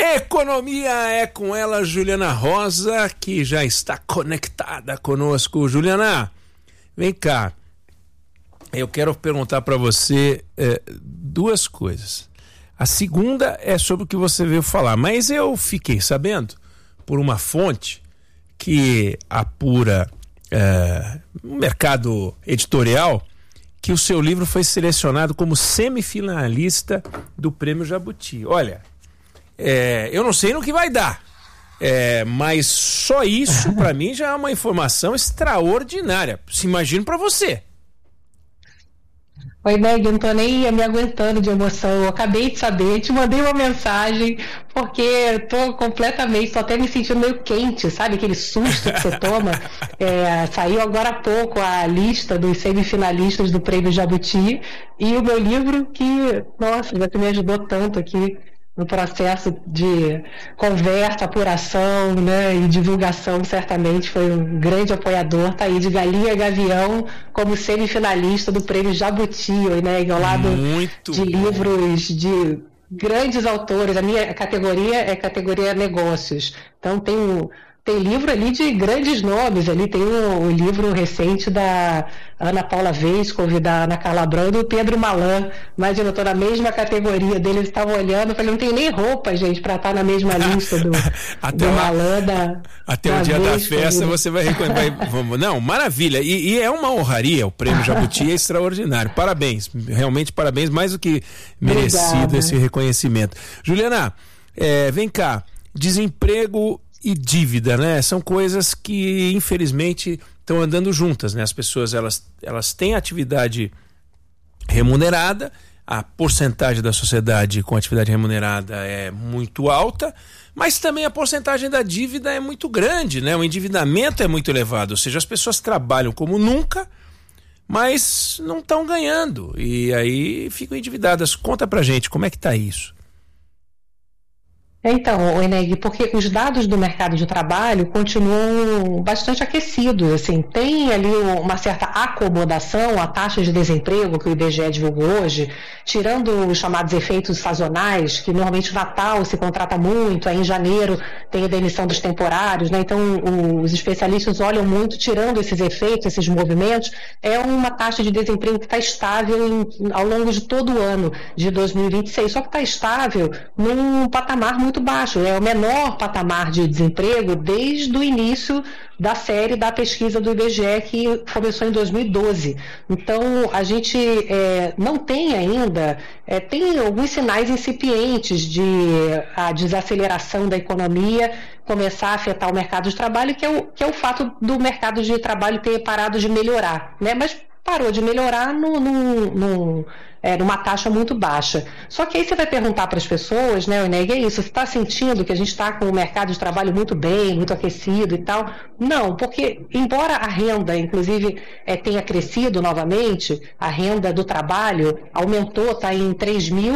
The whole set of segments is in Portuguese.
Economia é com ela, Juliana Rosa, que já está conectada conosco. Juliana, vem cá. Eu quero perguntar para você duas coisas. A segunda é sobre o que você veio falar, mas eu fiquei sabendo por uma fonte que apura no mercado editorial que o seu livro foi selecionado como semifinalista do Prêmio Jabuti. Olha, eu não sei no que vai dar, mas só isso para mim já é uma informação extraordinária. Se imagino para você. Oi, Neg, eu não tô nem me aguentando de emoção. Eu acabei de saber, te mandei uma mensagem, porque eu tô completamente, tô até me sentindo meio quente, sabe? Aquele susto que você toma. Saiu agora há pouco a lista dos semifinalistas do Prêmio Jabuti e o meu livro que, nossa, já me ajudou tanto aqui no processo de conversa, apuração, né, e divulgação, certamente foi um grande apoiador. Tá aí de Galinha e Gavião como semifinalista do Prêmio Jabuti, né, ao lado de livros de grandes autores. A minha categoria é categoria negócios, então tem livro ali de grandes nomes, ali tem o livro recente da Ana Paula Vescovi, da Ana Carla Brando e do Pedro Malan. Imagina, eu estou na mesma categoria dele, eles estavam olhando, eu falei, não tem nem roupa, gente, para estar na mesma lista do Malan, até o dia da festa você vai reconhecer. Não, maravilha, e é uma honraria, o Prêmio Jabuti é extraordinário, parabéns, realmente parabéns, mais do que merecido. Obrigada. Esse reconhecimento. Juliana, vem cá, desemprego e dívida, né? São coisas que infelizmente estão andando juntas, né? As pessoas elas têm atividade remunerada, a porcentagem da sociedade com atividade remunerada é muito alta, mas também a porcentagem da dívida é muito grande, né? O endividamento é muito elevado, ou seja, as pessoas trabalham como nunca, mas não estão ganhando e aí ficam endividadas. Conta pra gente, como é que tá isso? Então, Eneg, porque os dados do mercado de trabalho continuam bastante aquecidos, assim, tem ali uma certa acomodação, a taxa de desemprego que o IBGE divulgou hoje, tirando os chamados efeitos sazonais, que normalmente no Natal se contrata muito, aí em janeiro tem a demissão dos temporários, né? Então os especialistas olham muito, tirando esses efeitos, esses movimentos, é uma taxa de desemprego que está estável ao longo de todo o ano de 2026, só que está estável num patamar muito baixo, é o menor patamar de desemprego desde o início da série da pesquisa do IBGE que começou em 2012. Então a gente não tem ainda, tem alguns sinais incipientes de a desaceleração da economia começar a afetar o mercado de trabalho, que é o fato do mercado de trabalho ter parado de melhorar, né? Mas parou de melhorar numa taxa muito baixa. Só que aí você vai perguntar para as pessoas, né, Oneg, é isso, você está sentindo que a gente está com o mercado de trabalho muito bem, muito aquecido e tal? Não, porque embora a renda, inclusive, tenha crescido novamente, a renda do trabalho aumentou, está em R$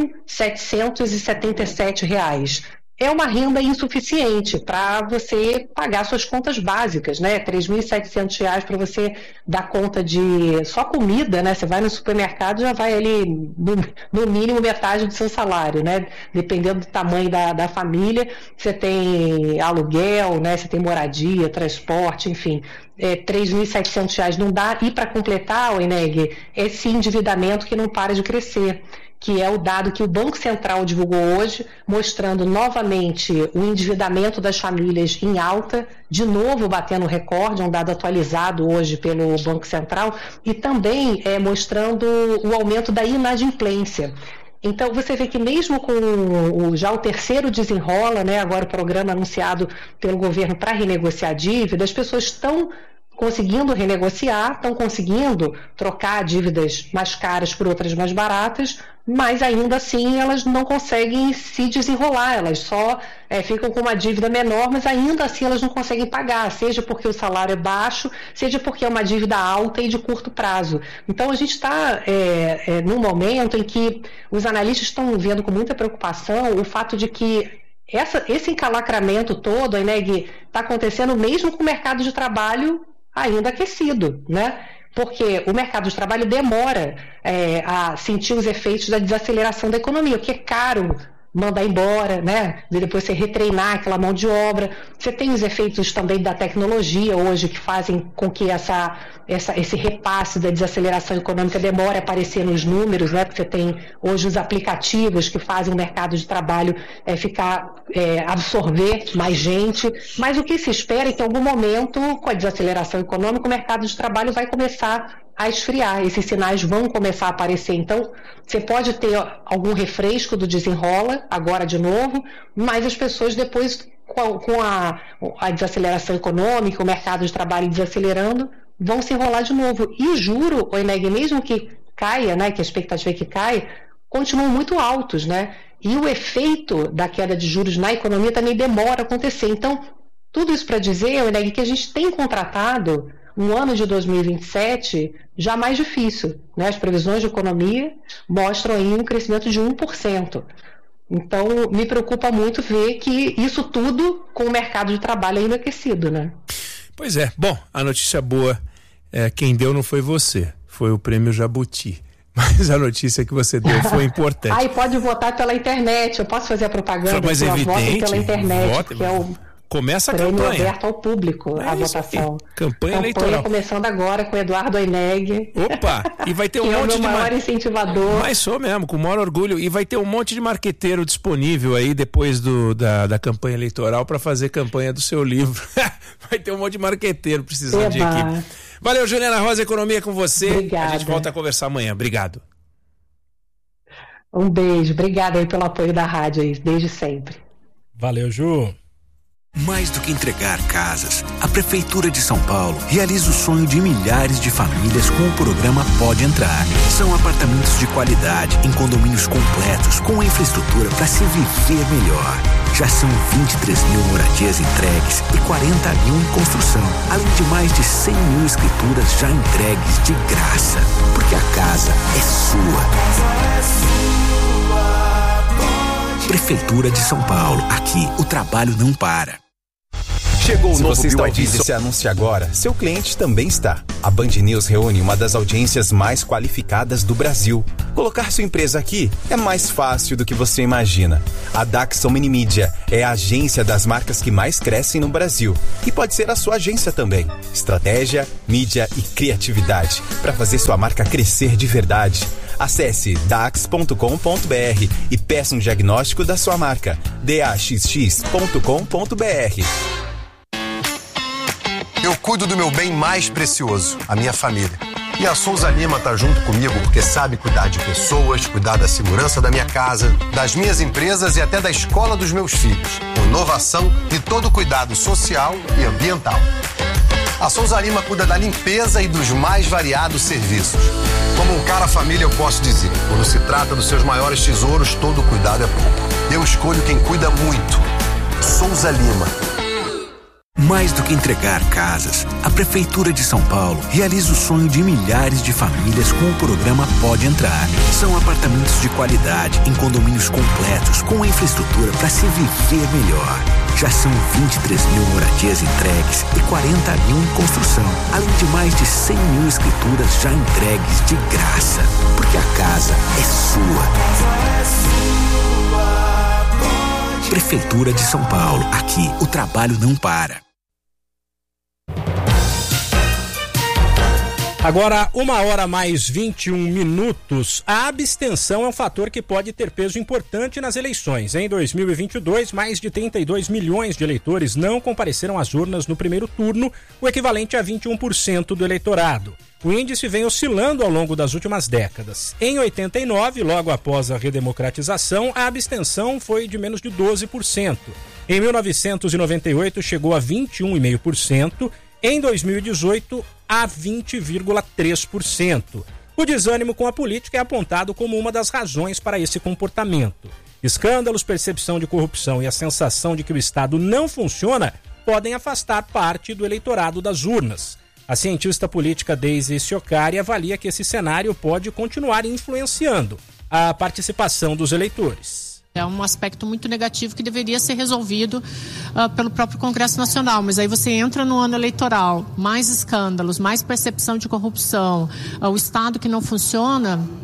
3.777. É uma renda insuficiente para você pagar suas contas básicas, né? R$ 3.700 para você dar conta de só comida, né? Você vai no supermercado, já vai ali no mínimo metade do seu salário, né? Dependendo do tamanho da família, você tem aluguel, né? Você tem moradia, transporte, enfim. R$ 3.700 não dá. E para completar, Eneg, esse endividamento que não para de crescer, que é o dado que o Banco Central divulgou hoje, mostrando novamente o endividamento das famílias em alta, de novo batendo recorde, um dado atualizado hoje pelo Banco Central, e também mostrando o aumento da inadimplência. Então você vê que mesmo com já o terceiro desenrola, né, agora o programa anunciado pelo governo para renegociar a dívida, as pessoas estão conseguindo renegociar, estão conseguindo trocar dívidas mais caras por outras mais baratas, mas ainda assim elas não conseguem se desenrolar, elas só ficam com uma dívida menor, mas ainda assim elas não conseguem pagar, seja porque o salário é baixo, seja porque é uma dívida alta e de curto prazo. Então a gente está num momento em que os analistas estão vendo com muita preocupação o fato de que esse encalacramento todo, Eneg, está acontecendo mesmo com o mercado de trabalho ainda aquecido, né? Porque o mercado de trabalho demora a sentir os efeitos da desaceleração da economia, porque é caro mandar embora, né? E depois você retreinar aquela mão de obra. Você tem os efeitos também da tecnologia hoje que fazem com que esse repasse da desaceleração econômica demore a aparecer nos números, né? Porque você tem hoje os aplicativos que fazem o mercado de trabalho absorver mais gente. Mas o que se espera é que em algum momento, com a desaceleração econômica, o mercado de trabalho vai começar a esfriar, esses sinais vão começar a aparecer. Então, você pode ter algum refresco do desenrola, agora de novo, mas as pessoas depois, com a desaceleração econômica, o mercado de trabalho desacelerando, vão se enrolar de novo. E o juro, o INEG, mesmo que caia, né, que a expectativa é que caia, continuam muito altos, né? E o efeito da queda de juros na economia também demora a acontecer. Então, tudo isso para dizer, o INEG, que a gente tem contratado um ano de 2027 já mais difícil, né? As previsões de economia mostram aí um crescimento de 1%. Então, me preocupa muito ver que isso tudo com o mercado de trabalho ainda aquecido, né? Pois é. Bom, a notícia boa quem deu não foi você, foi o Prêmio Jabuti. Mas a notícia que você deu foi importante. E pode votar pela internet, eu posso fazer a propaganda, mas votem pela internet, vote, que é o começa a prêmio campanha aberto ao público, a votação. Campanha eleitoral. Começando agora com o Eduardo INEG. Opa! E vai ter um monte de... é o meu maior incentivador. Mas sou mesmo, com o maior orgulho. E vai ter um monte de marqueteiro disponível aí depois da campanha eleitoral para fazer campanha do seu livro. Vai ter um monte de marqueteiro precisando de equipe. Valeu, Juliana Rosa, Economia com você. Obrigada. A gente volta a conversar amanhã. Obrigado. Um beijo. Obrigada aí pelo apoio da rádio aí, desde sempre. Valeu, Ju. Mais do que entregar casas, a Prefeitura de São Paulo realiza o sonho de milhares de famílias com o programa Pode Entrar. São apartamentos de qualidade, em condomínios completos, com infraestrutura para se viver melhor. Já são 23 mil moradias entregues e 40 mil em construção, além de mais de 100 mil escrituras já entregues de graça. Porque a casa é sua. Prefeitura de São Paulo. Aqui, o trabalho não para. Chegou o novo BYD. Se você anuncia agora, seu cliente também está. A Band News reúne uma das audiências mais qualificadas do Brasil. Colocar sua empresa aqui é mais fácil do que você imagina. A Daxon Mini Mídia é a agência das marcas que mais crescem no Brasil. E pode ser a sua agência também. Estratégia, mídia e criatividade para fazer sua marca crescer de verdade. Acesse dax.com.br e peça um diagnóstico da sua marca. daxx.com.br. Eu cuido do meu bem mais precioso, a minha família. E a Souza Lima tá junto comigo porque sabe cuidar de pessoas, cuidar da segurança da minha casa, das minhas empresas e até da escola dos meus filhos. Com inovação e todo cuidado social e ambiental. A Souza Lima cuida da limpeza e dos mais variados serviços. Como um cara família, eu posso dizer, quando se trata dos seus maiores tesouros, todo cuidado é pouco. Eu escolho quem cuida muito. Souza Lima. Mais do que entregar casas, a Prefeitura de São Paulo realiza o sonho de milhares de famílias com o programa Pode Entrar. São apartamentos de qualidade, em condomínios completos, com infraestrutura para se viver melhor. Já são 23 mil moradias entregues e 40 mil em construção, além de mais de 100 mil escrituras já entregues de graça. Porque a casa é sua. Prefeitura de São Paulo. Aqui, o trabalho não para. Agora, 1h mais 21. A abstenção é um fator que pode ter peso importante nas eleições. Em 2022, mais de 32 milhões de eleitores não compareceram às urnas no primeiro turno, o equivalente a 21% do eleitorado. O índice vem oscilando ao longo das últimas décadas. Em 89, logo após a redemocratização, a abstenção foi de menos de 12%. Em 1998, chegou a 21,5%. Em 2018, a 20,3%. O desânimo com a política é apontado como uma das razões para esse comportamento. Escândalos, percepção de corrupção e a sensação de que o Estado não funciona podem afastar parte do eleitorado das urnas. A cientista política Daisy Siocari avalia que esse cenário pode continuar influenciando a participação dos eleitores. É um aspecto muito negativo que deveria ser resolvido pelo próprio Congresso Nacional, mas aí você entra no ano eleitoral, mais escândalos, mais percepção de corrupção, o Estado que não funciona,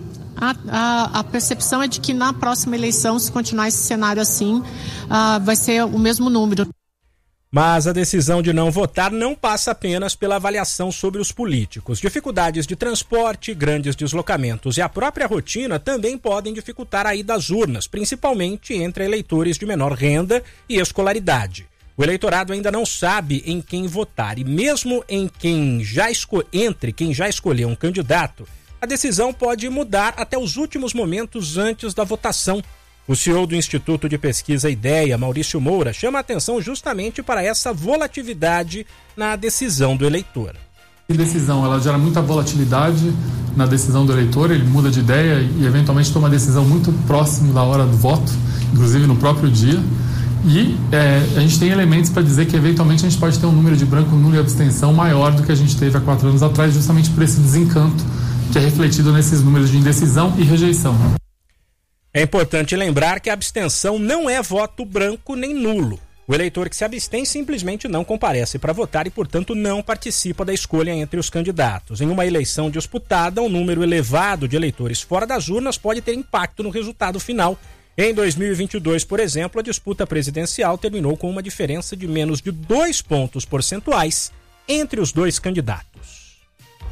A percepção é de que na próxima eleição, se continuar esse cenário assim, vai ser o mesmo número. Mas a decisão de não votar não passa apenas pela avaliação sobre os políticos. Dificuldades de transporte, grandes deslocamentos e a própria rotina também podem dificultar a ida às urnas, principalmente entre eleitores de menor renda e escolaridade. O eleitorado ainda não sabe em quem votar e mesmo entre quem já escolheu um candidato, a decisão pode mudar até os últimos momentos antes da votação. O CEO do Instituto de Pesquisa Ideia, Maurício Moura, chama a atenção justamente para essa volatilidade na decisão do eleitor. A decisão ela gera muita volatilidade na decisão do eleitor, ele muda de ideia e eventualmente toma uma decisão muito próximo da hora do voto, inclusive no próprio dia. E a gente tem elementos para dizer que eventualmente a gente pode ter um número de branco, nulo e abstenção maior do que a gente teve há 4 anos atrás, justamente por esse desencanto que é refletido nesses números de indecisão e rejeição. É importante lembrar que a abstenção não é voto branco nem nulo. O eleitor que se abstém simplesmente não comparece para votar e, portanto, não participa da escolha entre os candidatos. Em uma eleição disputada, um número elevado de eleitores fora das urnas pode ter impacto no resultado final. Em 2022, por exemplo, a disputa presidencial terminou com uma diferença de menos de 2 pontos percentuais entre os dois candidatos.